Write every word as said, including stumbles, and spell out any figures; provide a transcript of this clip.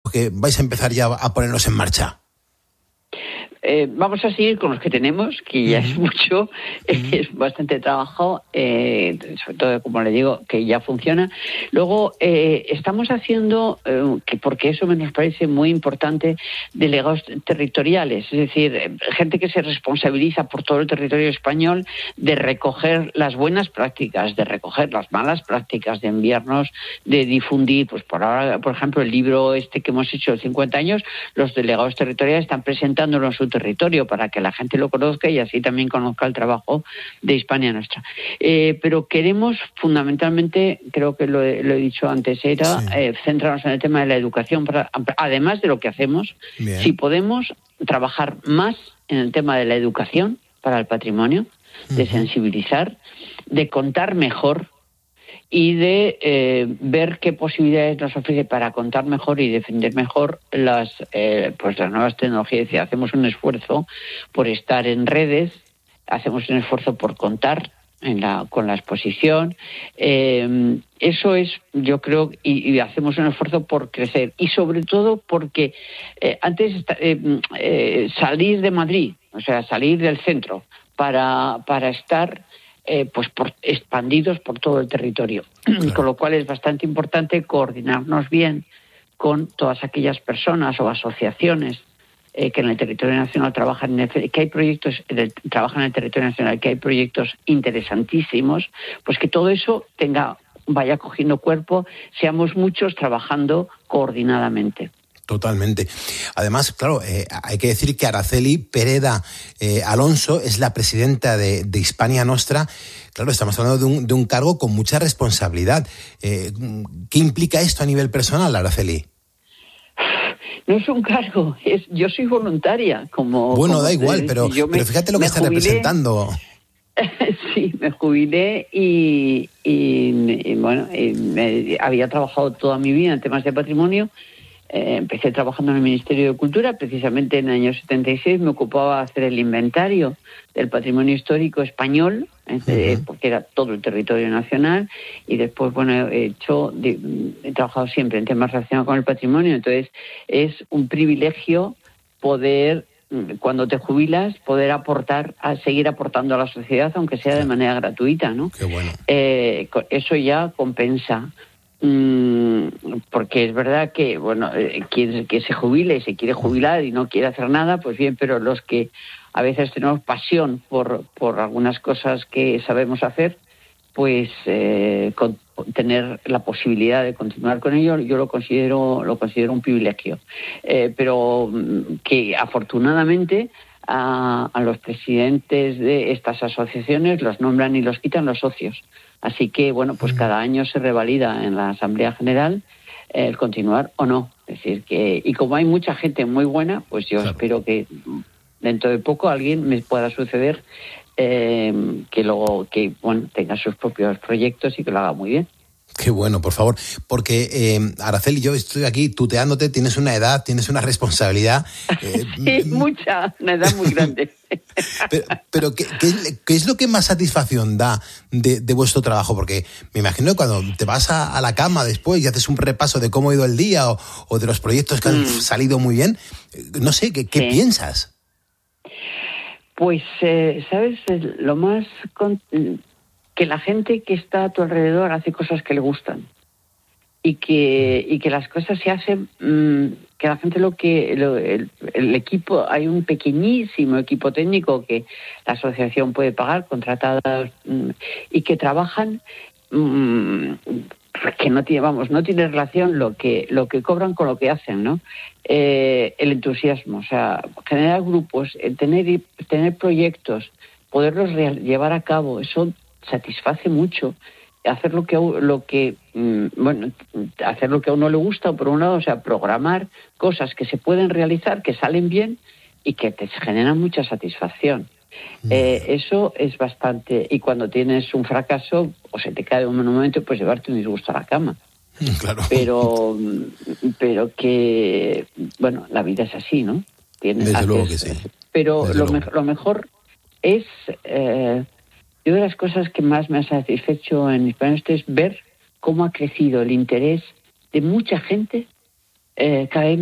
que vais a empezar ya a ponernos en marcha? Eh, vamos a seguir con los que tenemos, que ya uh-huh. es mucho, uh-huh. es bastante trabajo, eh, sobre todo, como le digo, que ya funciona. Luego, eh, estamos haciendo, eh, que porque eso me nos parece muy importante, delegados territoriales, es decir, gente que se responsabiliza por todo el territorio español de recoger las buenas prácticas, de recoger las malas prácticas, de enviarnos, de difundir, pues por ahora, por ejemplo, el libro este que hemos hecho de cincuenta años, los delegados territoriales están presentándolo en su territorio para que la gente lo conozca y así también conozca el trabajo de Hispania Nostra. Eh, pero queremos fundamentalmente, creo que lo he, lo he dicho antes, era sí. eh, centrarnos en el tema de la educación, para, además de lo que hacemos, Bien. si podemos trabajar más en el tema de la educación para el patrimonio, uh-huh. de sensibilizar, de contar mejor y de eh, ver qué posibilidades nos ofrece para contar mejor y defender mejor las eh, pues las nuevas tecnologías. Es decir, hacemos un esfuerzo por estar en redes, hacemos un esfuerzo por contar en la con la exposición. Eh, eso es, yo creo, y, y hacemos un esfuerzo por crecer. Y sobre todo porque eh, antes eh, eh, salir de Madrid, o sea, salir del centro para, para estar... Eh, pues por, expandidos por todo el territorio, claro. Con lo cual es bastante importante coordinarnos bien con todas aquellas personas o asociaciones eh, que en el territorio nacional trabajan, en el, que hay proyectos, el, trabajan en el territorio nacional, que hay proyectos interesantísimos, pues que todo eso tenga, vaya cogiendo cuerpo, seamos muchos trabajando coordinadamente. Totalmente. Además, claro, eh, hay que decir que Araceli Pereda eh, Alonso es la presidenta de, de Hispania Nostra. Claro, estamos hablando de un, de un cargo con mucha responsabilidad. Eh, ¿Qué implica esto a nivel personal, Araceli? No es un cargo, es yo soy voluntaria. Como Bueno, como da igual, pero, me, pero fíjate lo que está jubilé, representando. Sí, me jubilé y, y, y bueno, y me, había trabajado toda mi vida en temas de patrimonio. Eh, empecé trabajando en el Ministerio de Cultura, precisamente en el año setenta y seis me ocupaba de hacer el inventario del patrimonio histórico español, eh, uh-huh. porque era todo el territorio nacional, y después, bueno, he hecho, de, he trabajado siempre en temas relacionados con el patrimonio, entonces es un privilegio poder, cuando te jubilas, poder aportar, a seguir aportando a la sociedad, aunque sea de manera gratuita, ¿no? Qué bueno. Eh, eso ya compensa. Porque es verdad que, bueno, eh, quien que se jubile y se quiere jubilar y no quiere hacer nada, pues bien, pero los que a veces tenemos pasión por, por algunas cosas que sabemos hacer, pues eh, con, tener la posibilidad de continuar con ello, yo lo considero, lo considero un privilegio. Eh, pero que afortunadamente a, a los presidentes de estas asociaciones los nombran y los quitan los socios. Así que, bueno, pues cada año se revalida en la Asamblea General el continuar o no. Es decir, que y como hay mucha gente muy buena, pues yo claro. espero que dentro de poco alguien me pueda suceder eh, que luego que bueno tenga sus propios proyectos y que lo haga muy bien. Qué bueno, por favor, porque eh, Araceli, yo estoy aquí tuteándote, tienes una edad, tienes una responsabilidad. Eh, sí, mucha, una edad muy grande. Pero, pero ¿qué, qué, ¿qué es lo que más satisfacción da de, de vuestro trabajo? Porque me imagino que cuando te vas a, a la cama después y haces un repaso de cómo ha ido el día o, o de los proyectos que mm. han salido muy bien, no sé, ¿qué, qué sí. piensas? Pues, eh, ¿sabes? Lo más... Con... que la gente que está a tu alrededor hace cosas que le gustan y que y que las cosas se hacen mmm, que la gente lo que lo, el, el equipo hay un pequeñísimo equipo técnico que la asociación puede pagar contratadas mmm, y que trabajan mmm, que no tiene vamos no tiene relación lo que lo que cobran con lo que hacen, ¿no? Eh, el entusiasmo, o sea, generar grupos, tener tener proyectos, poderlos real, llevar a cabo, eso satisface mucho. Hacer lo que lo que bueno hacer lo que a uno le gusta por un lado, o sea, programar cosas que se pueden realizar, que salen bien y que te generan mucha satisfacción. Mm. Eh, eso es bastante. Y cuando tienes un fracaso o se te cae un momento, pues llevarte un disgusto a la cama. Claro. Pero pero que bueno, la vida es así, ¿no? Tienes, Desde haces, luego que sí. Pero Desde lo, luego. me, lo mejor es eh, Yo de las cosas que más me ha satisfecho en Hispania Nostra es ver cómo ha crecido el interés de mucha gente eh, cada vez